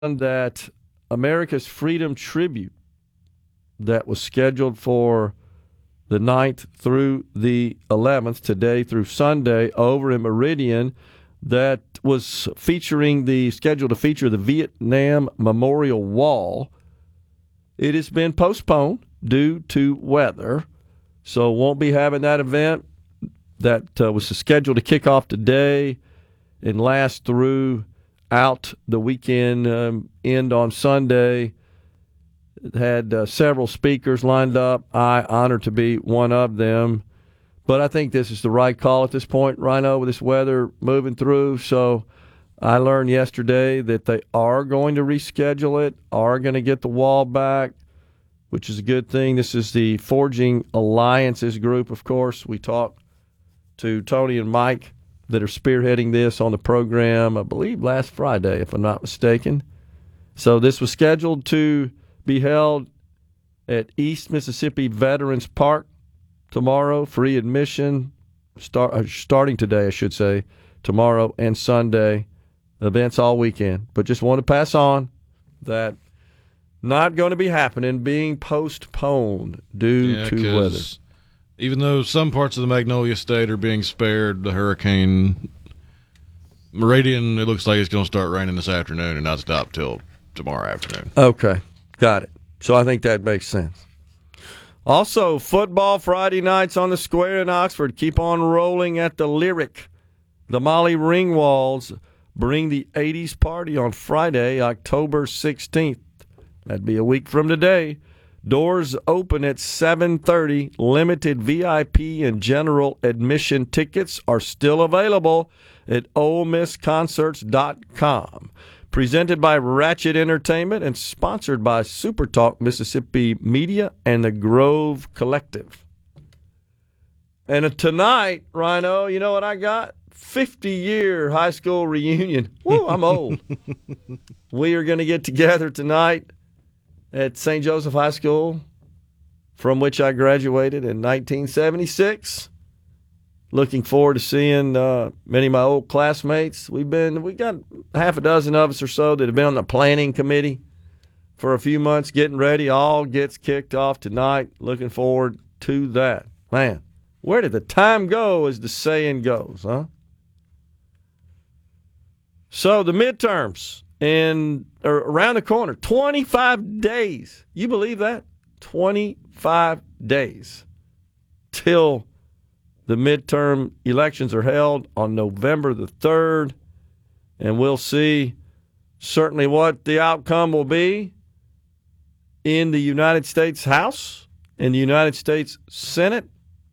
that America's Freedom Tribute that was scheduled for the 9th through the 11th, today through Sunday, over in Meridian, that was scheduled to feature the Vietnam Memorial Wall. It has been postponed due to weather, so won't be having that event that was scheduled to kick off today and last throughout the weekend, end on Sunday. It had several speakers lined up. I honored to be one of them. But I think this is the right call at this point, Rhino, with this weather moving through. So I learned yesterday that they are going to reschedule it, are going to get the wall back, which is a good thing. This is the Forging Alliances group, of course. We talked to Tony and Mike that are spearheading this on the program, I believe last Friday, if I'm not mistaken. So this was scheduled to be held at East Mississippi Veterans Park tomorrow, free admission, starting today, I should say, tomorrow and Sunday. Events all weekend. But just want to pass on that not going to be happening, being postponed due to weather. Even though some parts of the Magnolia State are being spared the hurricane, Meridian, it looks like it's going to start raining this afternoon and not stop till tomorrow afternoon. Okay, got it. So I think that makes sense. Also, football Friday nights on the Square in Oxford. Keep on rolling at the Lyric. The Molly Ringwalds bring the 80s party on Friday, October 16th. That'd be a week from today. Doors open at 7:30. Limited VIP and general admission tickets are still available at OleMissConcerts.com. Presented by Ratchet Entertainment and sponsored by Super Talk Mississippi Media and the Grove Collective. And tonight, Rhino, you know what I got? 50-year high school reunion. Woo, I'm old. We are going to get together tonight at St. Joseph High School, from which I graduated in 1976. Looking forward to seeing many of my old classmates. We got half a dozen of us or so that have been on the planning committee for a few months, getting ready. All gets kicked off tonight. Looking forward to that. Man, where did the time go, as the saying goes, huh? So the midterms are around the corner. 25 days. You believe that? 25 days till the midterm elections are held on November the 3rd, and we'll see certainly what the outcome will be in the United States House and the United States Senate.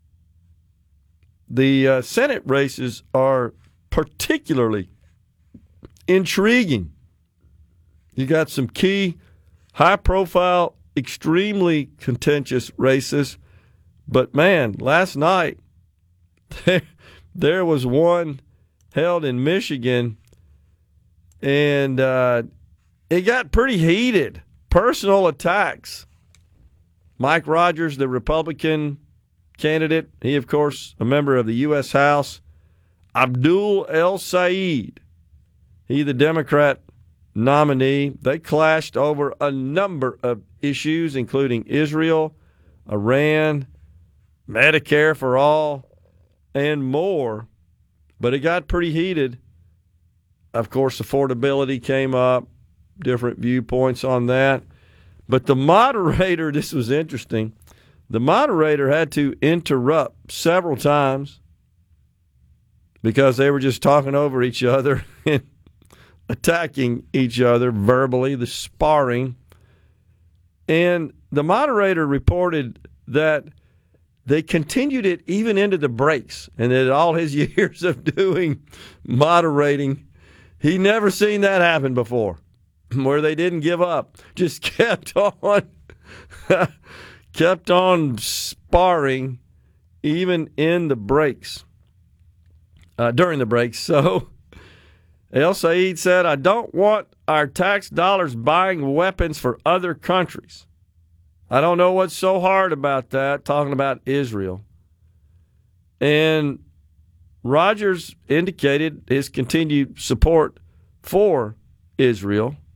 The Senate races are particularly intriguing. You got some key, high-profile, extremely contentious races, but man, last night, there was one held in Michigan, and it got pretty heated. Personal attacks. Mike Rogers, the Republican candidate, he, of course, a member of the U.S. House. Abdul El-Sayed, he, the Democrat nominee. They clashed over a number of issues, including Israel, Iran, Medicare for all, and more, but it got pretty heated. Of course, affordability came up, different viewpoints on that. But the moderator, this was interesting, the moderator had to interrupt several times because they were just talking over each other and attacking each other verbally, the sparring. And the moderator reported that they continued it even into the breaks, and that all his years of doing moderating, he never seen that happen before, where they didn't give up, just kept on sparring even in the breaks, during the breaks. So El-Sayed said, "I don't want our tax dollars buying weapons for other countries. I don't know what's so hard about that," talking about Israel. And Rogers indicated his continued support for Israel.